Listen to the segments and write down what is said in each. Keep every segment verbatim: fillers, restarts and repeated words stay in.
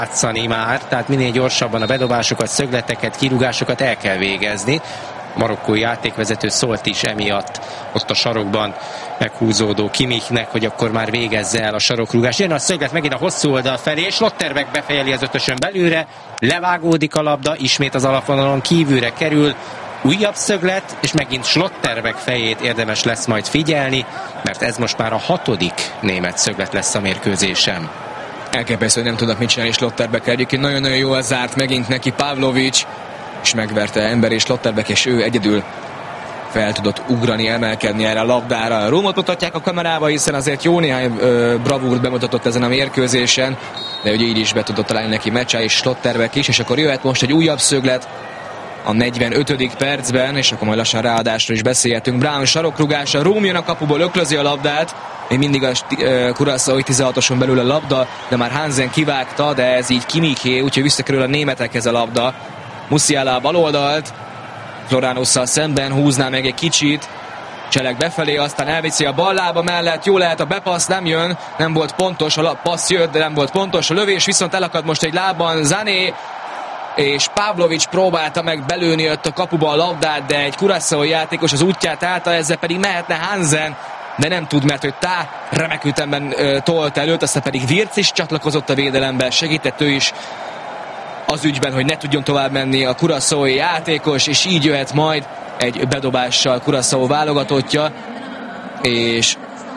játszani már, tehát minél gyorsabban a bedobásokat, szögleteket, kirúgásokat el kell végezni. A marokkói játékvezető szólt is emiatt ott a sarokban meghúzódó Kimmichnek, hogy akkor már végezze el a sarokrúgás. Jön a szöglet megint a hosszú oldal felé, és Schlotterbeck befejeli az ötösön belülre, levágódik a labda, ismét az alapvonalon kívülre kerül, újabb szöglet, és megint Schlotterbeck fejét érdemes lesz majd figyelni, mert ez most már a hatodik német szöglet lesz a mérkőzésen. Elképesztő, hogy nem tudnak mit csinálni Schlotterbeck. Egyébként nagyon-nagyon jól zárt megint neki Pavlovics, és megverte ember, és Schlotterbeck, és ő egyedül fel tudott ugrani, emelkedni erre a labdára. Rómot mutatják a kamerába, hiszen azért jó néhány ö, bravúrt bemutatott ezen a mérkőzésen, de ugye így is be tudott találni neki Mecsa és Schlotterbeck is, és akkor jöhet most egy újabb szöglet a negyvenötödik percben, és akkor majd lassan ráadásról is beszélhetünk. Brown sarokrúgása, Róm jön a kapuból, öklözi a labdát, még mindig a Curaçaói tizenhatoson belül a labda, de már Hansen kivágta, de ez így Kimmiché, úgyhogy visszakerül a németekhez a labda. Musiala a baloldalt, Florianosszal szemben húzná meg egy kicsit, Cselek befelé, aztán elviszi a ballába mellett, jó lehet a bepassz, nem jön, nem volt pontos, a passz jött, de nem volt pontos, a lövés viszont elakad most egy lábban, Zané, és Pavlovics próbálta meg belőni ott a kapuba a labdát, de egy Curaçaói játékos az útját állta, ezzel pedig mehetne Hansen, de nem tud, mert hogy Tá remek ütemben ö, tolt előtt, aztán pedig Wirtz is csatlakozott a védelembe, segített ő is az ügyben, hogy ne tudjon tovább menni a Curaçaói játékos, és így jöhet majd egy bedobással Curaçao válogatottja, és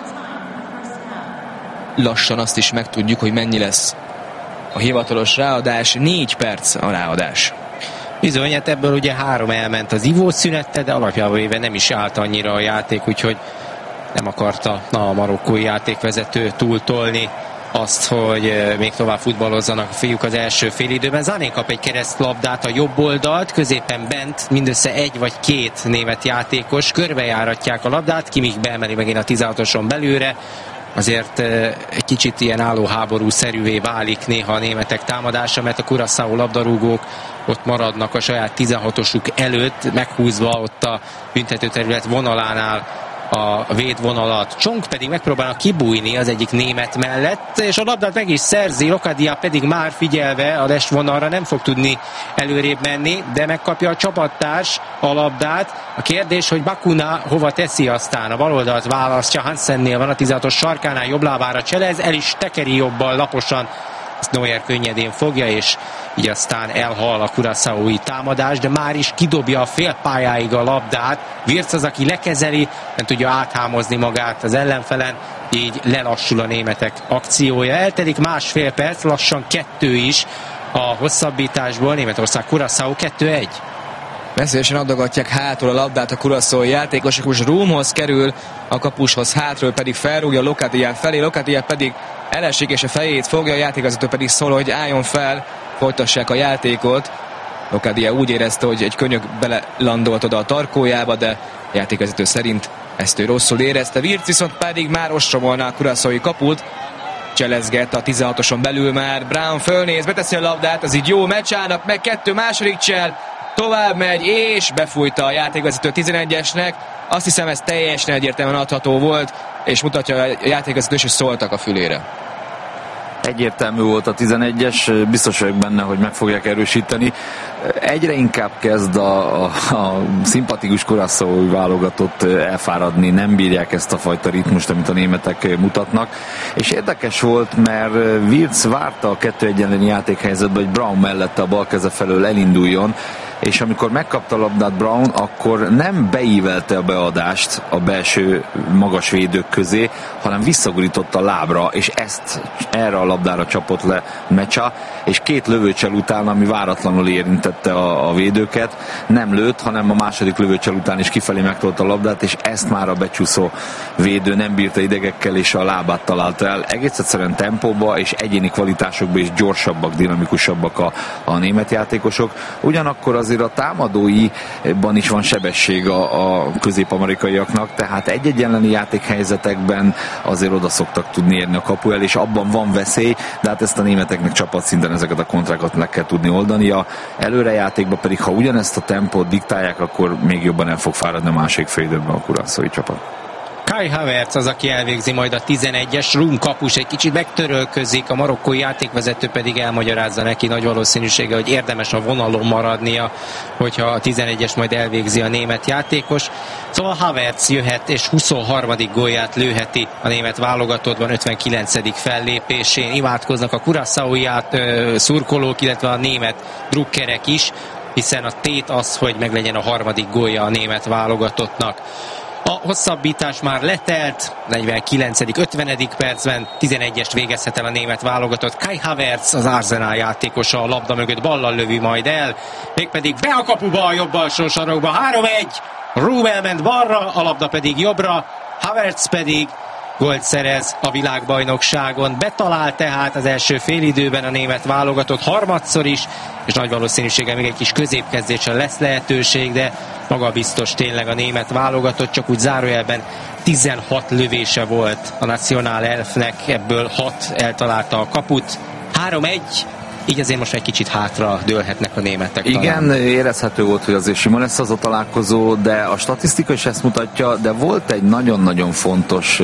lassan azt is megtudjuk, hogy mennyi lesz a hivatalos ráadás. Négy perc a ráadás. Bizony, hát ebből ugye három elment az ivószünette, de alapjában véve nem is állt annyira a játék, úgyhogy nem akarta a marokkói játékvezető túltolni azt, hogy még tovább futballozzanak a fiúk az első félidőben. Zané kap egy keresztlabdát a jobb oldalt, középen bent mindössze egy vagy két német játékos körbejáratják a labdát, Kimmich beemeli megint a tizenhatoson belőle. Azért egy kicsit ilyen állóháború-szerűvé válik néha a németek támadása, mert a Curaçao labdarúgók ott maradnak a saját tizenhatosuk előtt, meghúzva ott a büntetőterület vonalánál a védvonalat. Csong pedig megpróbálnak kibújni az egyik német mellett, és a labdát meg is szerzi, Locadia pedig már figyelve a lestvonalra nem fog tudni előrébb menni, de megkapja a csapattárs a labdát. A kérdés, hogy Bakuna hova teszi, aztán a baloldalt választja, Hansennél van a tizenhatos sarkánál, jobb lábára cselez, el is tekeri jobbal laposan, ezt Neuer könnyedén fogja, és így aztán elhal a curaçaói támadás, de már is kidobja a félpályáig a labdát. Wirtz az, aki lekezeli, nem tudja áthámozni magát az ellenfelen, így lelassul a németek akciója. Eltelik másfél perc, lassan kettő is a hosszabbításból. Németország Curaçao kettő egy. Veszélyesen adogatják hátul a labdát a curaçaói játékosok, most Rómhoz kerül, a kapushoz hátról pedig felrúgja Locadia felé, Locadia pedig elesik és a fejét fogja, a játékvezető pedig szól, hogy álljon fel, folytassák a játékot. Locadia úgy érezte, hogy egy könyök belelandolt oda a tarkójába, de a játékvezető szerint ezt ő rosszul érezte. Wirtz viszont pedig már ostromolná a curaçaói kaput, cselezget a tizenhatoson belül már, Brown fölnéz, beteszi a labdát, az így jó, Mecsának meg kettő, második csel, tovább megy, és befújta a játékvezető tizenegyesnek. Azt hiszem, ez teljesen egyértelműen adható volt, és mutatja a játékvezető, és szóltak a fülére. Egyértelmű volt a tizenegyes, biztos vagyok benne, hogy meg fogják erősíteni. Egyre inkább kezd a, a, a szimpatikus curaçaói válogatott elfáradni, nem bírják ezt a fajta ritmust, amit a németek mutatnak. És érdekes volt, mert Wirtz várta a kettő egy elleni játékhelyzetben, hogy Brown mellette a bal keze felől elinduljon, és amikor megkapta a labdát Brown, akkor nem beívelte a beadást a belső magas védők közé, hanem visszagurította a lábra, és ezt erre a labdára csapott le Mecsa, és két lövőcsel után, ami váratlanul érintette a, a védőket, nem lőtt, hanem a második lövőcsel után is kifelé megtolta a labdát, és ezt már a becsúszó védő nem bírta idegekkel, és a lábát találta el. Egész egyszerűen tempóba és egyéni kvalitásokban is gyorsabbak, dinamikusabbak a, a német játékosok. Ugyanakkor azért a támadóiban is van sebesség a, a közép-amerikaiaknak, tehát egy-egy elleni játékhelyzetekben azért oda szoktak tudni érni a kapu el, és abban van veszély, de hát ezt a németeknek csapatszinten ezeket a kontrákat meg kell tudni oldania. Előrejátékban pedig, ha ugyanezt a tempót diktálják, akkor még jobban el fog fáradni a másik fél időben a curaçaói csapat. Kai Havertz az, aki elvégzi majd a tizenegyes, Rum kapus egy kicsit megtörölközik, a marokkói játékvezető pedig elmagyarázza neki nagy valószínűsége, hogy érdemes a vonalon maradnia, hogyha a tizenegyes majd elvégzi a német játékos. Szóval Havertz jöhet és huszonharmadik gólját lőheti a német válogatottban ötvenkilencedik fellépésén. Imádkoznak a Curaçaói szurkolók, illetve a német drukkerek is, hiszen a tét az, hogy meglegyen a harmadik gólja a német válogatottnak. A hosszabbítás már letelt, negyvenkilencedik ötvenedik percben tizenegyest végezhet el a német válogatott. Kai Havertz, az Arsenal játékosa, a labda mögött ballal lövi majd el, mégpedig be a kapuba a jobb alsó sarokba. három egy, Rum elment balra, a labda pedig jobbra, Havertz pedig gólt szerez a világbajnokságon. Betalál tehát az első félidőben a német válogatott harmadszor is, és nagy valószínűséggel még egy kis középkezdésre lesz lehetőség, de maga biztos tényleg a német válogatott, csak úgy zárójelben tizenhat lövése volt a Nacional elfnek, ebből hat eltalálta a kaput. három egy, így azért most egy kicsit hátra dőlhetnek a németek. Igen, talán. Érezhető volt, hogy azért sima lesz az a találkozó, de a statisztika is ezt mutatja, de volt egy nagyon-nagyon fontos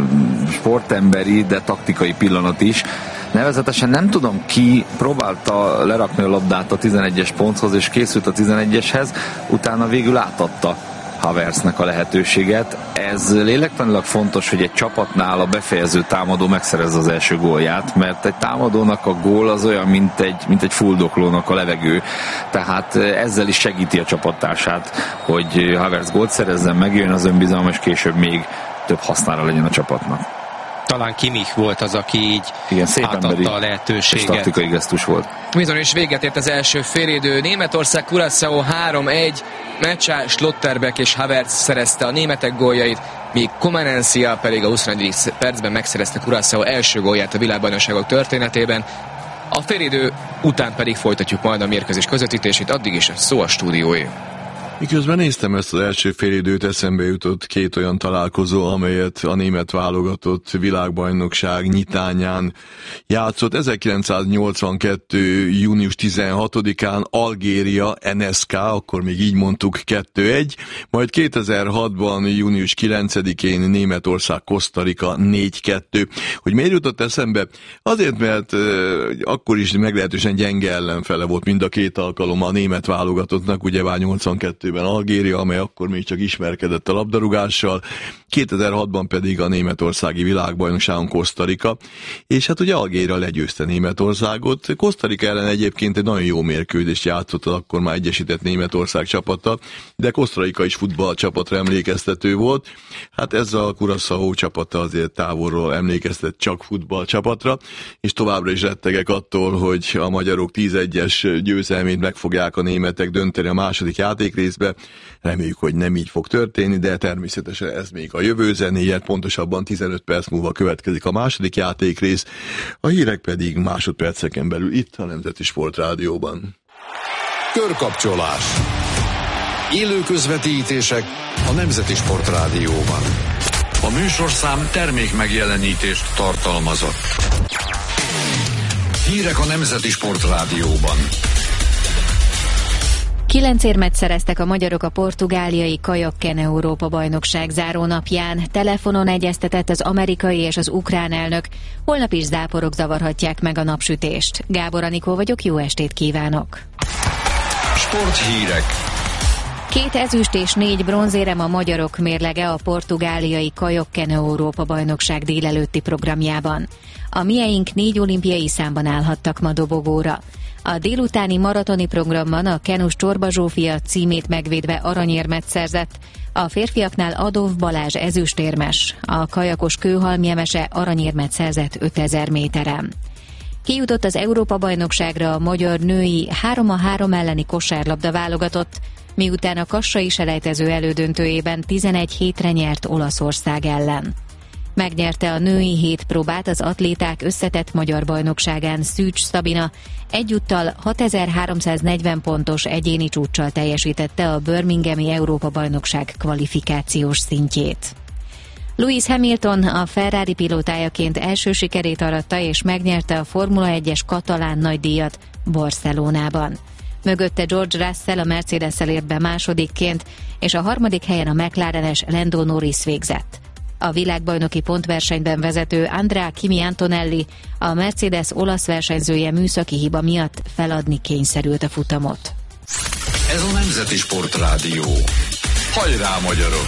sportemberi, de taktikai pillanat is. Nevezetesen nem tudom, ki próbálta lerakni a labdát a tizenegyes ponthoz, és készült a tizenegyeshez, utána végül átadta Havertznek a lehetőséget. Ez lélektanilag fontos, hogy egy csapatnál a befejező támadó megszerezze az első gólját, mert egy támadónak a gól az olyan, mint egy, mint egy fuldoklónak a levegő. Tehát ezzel is segíti a csapattársát, hogy Havertz gólt szerezzen, megjön az önbizalom, és később még több hasznára legyen a csapatnak. Talán Kimmich volt az, aki így igen, átadta a lehetőséget. És taktikai gesztus volt. Bizony, és véget ért az első félidő. Németország Curaçao három egy, Meccsa, Schlotterbeck és Havertz szerezte a németek góljait, míg Komarencia pedig a huszonegyedik percben megszerezte Curaçao első gólját a világbajnokságok történetében. A félidő után pedig folytatjuk majd a mérkőzés közvetítését, addig is szó a stúdióé. Miközben néztem ezt az első félidőt, eszembe jutott két olyan találkozó, amelyet a német válogatott világbajnokság nyitányán játszott. ezerkilencszáznyolcvankettő. június tizenhatodikán Algéria, en es ká, akkor még így mondtuk, kettő egy, majd kétezer-hatban. június kilencedikén Németország, Costa Rica négy kettő. Hogy miért jutott eszembe? Azért, mert uh, akkor is meglehetősen gyenge ellenfele volt mind a két alkalommal a német válogatottnak, ugyebár nyolcvankettőben Algéria, amely akkor még csak ismerkedett a labdarúgással, kétezer-hatban pedig a németországi világbajnokságon Costa Rica, és hát ugye Algéria legyőzte Németországot. Costa Rica ellen egyébként egy nagyon jó mérkőzést játszott, akkor már egyesített Németország csapata, de Costa Rica is futballcsapatra emlékeztető volt. Hát ez a Curaçao csapata azért távolról emlékeztet csak futballcsapatra, és továbbra is rettegek attól, hogy a magyarok tíz egyes győzelmét meg fogják a németek dönteni a második játékrészbe. Reméljük, hogy nem így fog történni, de természetesen ez még a jövő zenéje, pontosabban tizenöt perc múlva következik a második játékrész, a hírek pedig másodperceken belül itt a Nemzeti Sportrádióban. Körkapcsolás. Élő közvetítések a Nemzeti Sportrádióban. A műsorszám termék megjelenítést tartalmazott. Hírek a Nemzeti Sportrádióban. Kilenc érmet szereztek a magyarok a portugáliai Kajakken Európa bajnokság zárónapján. Telefonon egyeztetett az amerikai és az ukrán elnök. Holnap is záporok zavarhatják meg a napsütést. Gábor Anikó vagyok, jó estét kívánok! Sporthírek. Két ezüst és négy bronzérem a magyarok mérlege a portugáliai Kajakken Európa bajnokság délelőtti programjában. A mieink négy olimpiai számban állhattak ma dobogóra. A délutáni maratoni programban a kenus Csorba Zsófia címét megvédve aranyérmet szerzett, a férfiaknál Adolf Balázs ezüstérmes, a kajakos Kőhalmi Emese aranyérmet szerzett ötezer méteren. Kijutott az Európa-bajnokságra a magyar női három a három elleni kosárlabda válogatott, miután a kassai selejtező elődöntőjében tizenegy hétre nyert Olaszország ellen. Megnyerte a női hétpróbát az atléták összetett magyar bajnokságán Szűcs Szabina, egyúttal hatezer-háromszáznegyven pontos egyéni csúccsal teljesítette a Birminghami Európa-bajnokság kvalifikációs szintjét. Lewis Hamilton a Ferrari pilótájaként első sikerét aratta és megnyerte a Formula egyes katalán nagydíjat Barcelonában. Mögötte George Russell a Mercedes-szel ért be másodikként, és a harmadik helyen a McLarenes Lando Norris végzett. A világbajnoki pontversenyben vezető Andrea Kimi Antonelli, a Mercedes olasz versenyzője műszaki hiba miatt feladni kényszerült a futamot. Ez a Nemzeti Sportrádió. Hajrá, magyarok!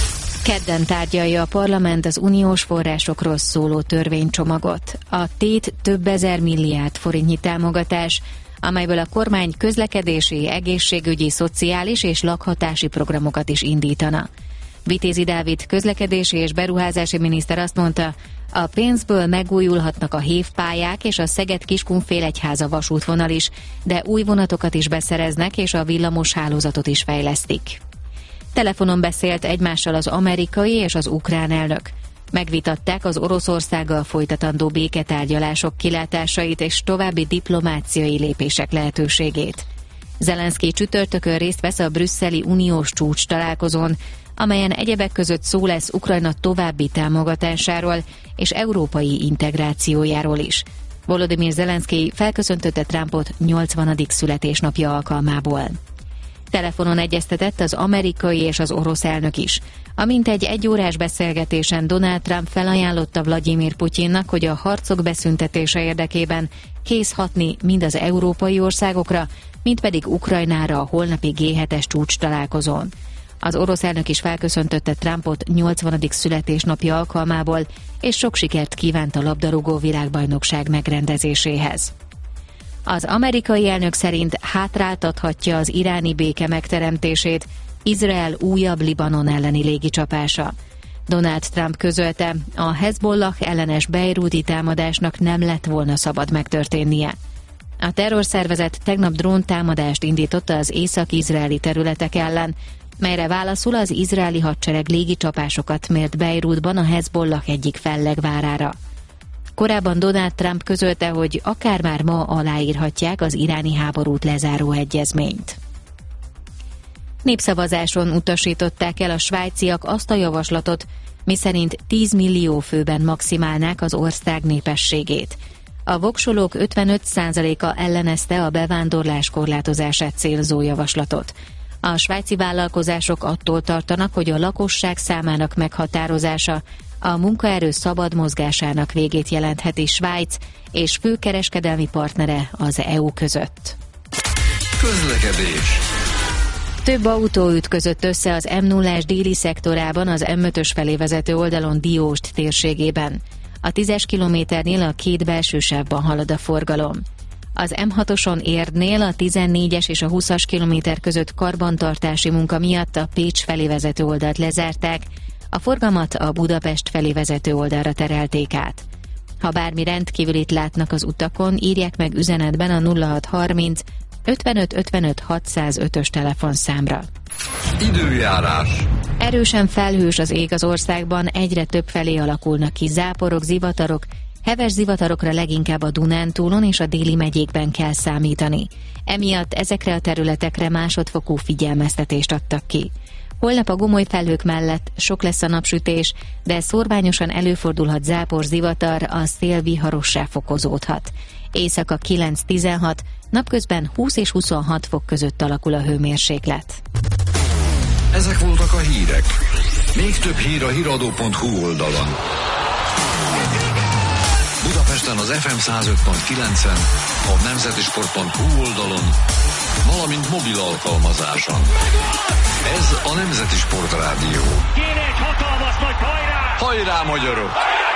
Kedden tárgyalja a parlament az uniós forrásokról szóló törvénycsomagot. A tét több ezer milliárd forintnyi támogatás, amelyből a kormány közlekedési, egészségügyi, szociális és lakhatási programokat is indítana. Vitézi Dávid közlekedési és beruházási miniszter azt mondta, a pénzből megújulhatnak a hévpályák és a Szeged-Kiskunfélegyháza vasútvonal is, de új vonatokat is beszereznek és a villamos hálózatot is fejlesztik. Telefonon beszélt egymással az amerikai és az ukrán elnök. Megvitatták az Oroszországgal folytatandó béketárgyalások kilátásait és további diplomáciai lépések lehetőségét. Zelenszky csütörtökön részt vesz a brüsszeli uniós csúcs találkozón, amelyen egyebek között szó lesz Ukrajna további támogatásáról és európai integrációjáról is. Volodymyr Zelenszky felköszöntötte Trumpot nyolcvanadik születésnapja alkalmából. Telefonon egyeztetett az amerikai és az orosz elnök is. A mintegy egyórás beszélgetésen Donald Trump felajánlotta Vladimir Putyinnak, hogy a harcok beszüntetése érdekében kész hatni mind az európai országokra, mind pedig Ukrajnára a holnapi gé hetes csúcs találkozón. Az orosz elnök is felköszöntötte Trumpot nyolcvanadik születésnapja alkalmából, és sok sikert kívánt a labdarúgó világbajnokság megrendezéséhez. Az amerikai elnök szerint hátráltathatja az iráni béke megteremtését Izrael újabb Libanon elleni légicsapása. Donald Trump közölte, a Hezbollah ellenes bejrúti támadásnak nem lett volna szabad megtörténnie. A terrorszervezet tegnap dróntámadást indította az észak-izraeli területek ellen, melyre válaszul az izraeli hadsereg légicsapásokat mért Bejrútban a Hezbollah egyik fellegvárára. Korábban Donald Trump közölte, hogy akár már ma aláírhatják az iráni háborút lezáró egyezményt. Népszavazáson utasították el a svájciak azt a javaslatot, miszerint tíz millió főben maximálnák az ország népességét. A voksolók ötvenöt százaléka ellenezte a bevándorlás korlátozását célzó javaslatot. A svájci vállalkozások attól tartanak, hogy a lakosság számának meghatározása a munkaerő szabad mozgásának végét jelentheti Svájc és fő kereskedelmi partnere az é u között. Közlekedés. Több autó ütközött össze az em nullás déli szektorában az em ötös felé vezető oldalon Diósd térségében. A tízes kilométernél a két belső sávban halad a forgalom. Az em hatoson Érdnél a tizennégyes és a húszas kilométer között karbantartási munka miatt a Pécs felé vezető oldalt lezárták, a forgalmat a Budapest felé vezető oldalra terelték át. Ha bármi rendkívülit látnak az utakon, írják meg üzenetben a nulla hat harminc ötvenöt ötvenöt hatszázötös telefonszámra. Időjárás. Erősen felhős az ég az országban, egyre több felé alakulnak ki záporok, zivatarok, heves zivatarokra leginkább a Dunántúlon és a déli megyékben kell számítani. Emiatt ezekre a területekre másodfokú figyelmeztetést adtak ki. Holnap a gomoly felhők mellett sok lesz a napsütés, de szórványosan előfordulhat zápor, zivatar, a szél viharossá fokozódhat. Éjszaka kilenc-tizenhat, napközben húsz és huszonhat fok között alakul a hőmérséklet. Ezek voltak a hírek. Még több hír a híradó pont hú oldalon. Budapesten az ef em száz öt pont kilencen, a nemzetisport pont hú oldalon, valamint mobil alkalmazáson. Ez a Nemzeti Sportrádió. Kéne egy hatalmas nagy hajrá! Hajrá, magyarok!